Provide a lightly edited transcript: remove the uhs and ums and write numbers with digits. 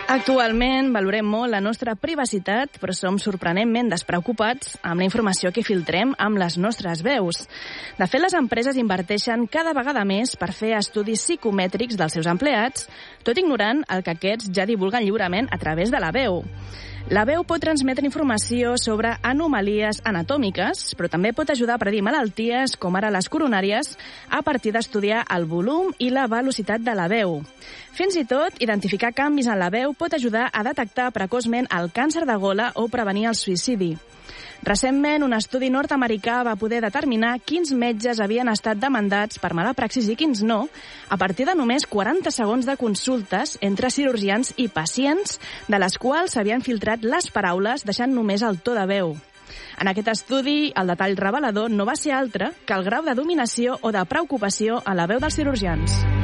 Actualment valorem molt la nostra privacitat, però som sorprenentment despreocupats amb la informació que filtrem amb les nostres veus. De fet, les empreses inverteixen cada vegada més per fer estudis psicomètrics dels seus empleats, tot ignorant el que aquests ja divulguen lliurement a través de la veu. La veu pot transmetre informació sobre anomalies anatòmiques, però també pot ajudar a predir malalties, com ara les coronàries, a partir d'estudiar el volum i la velocitat de la veu. Fins i tot, identificar canvis en la veu pot ajudar a detectar precoçment el càncer de gola o prevenir el suïcidi. Recentment, un estudi nord-americà va poder determinar quins metges havien estat demandats per mala praxis i quins no, a partir de només 40 segons de consultes entre cirurgians i pacients, de les quals s'havien filtrat les paraules, deixant només el to de veu. En aquest estudi, el detall revelador no va ser altre que el grau de dominació o de preocupació a la veu dels cirurgians.